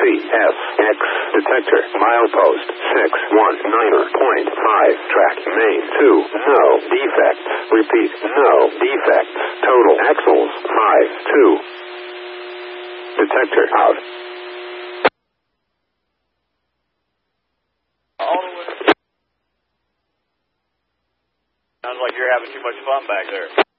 3F, X, detector, milepost, 619.5, track, main, 2, no, defects, repeat, no, defects, total, axles, 5, 2, detector, out. Sounds like you're having too much fun back there.